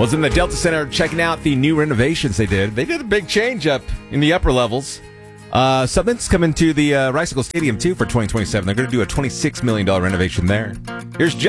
Was in the Delta Center checking out the new renovations they did. They did a big change up in the upper levels. Something's coming to the Rice Stadium, too, for 2027. They're going to do a $26 million renovation there. Here's Justin.